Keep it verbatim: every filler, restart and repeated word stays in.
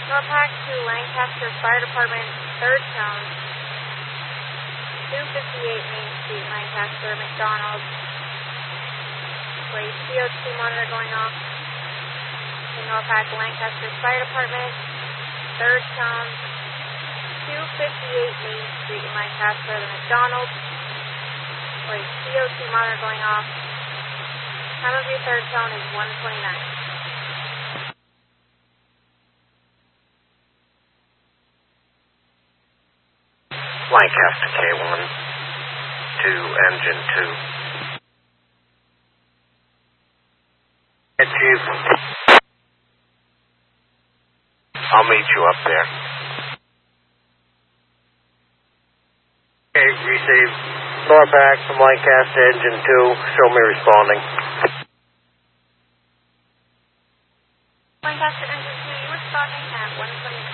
Norpac to Lancaster Fire Department, third tone, two fifty-eight Main Street, Lancaster, McDonald. Wait, C O two monitor going off. To Norpac, Lancaster Fire Department, third tone, two fifty-eight Main Street, Lancaster, the McDonald. Wait, C O two monitor going off. Time of your third tone is one twenty-nine. Lancaster K one to engine two. Hey, Chief. I'll meet you up there. Okay, received. Norpac from Lancaster engine two. Show me responding. Lancaster engine two, you responding at one twenty-nine.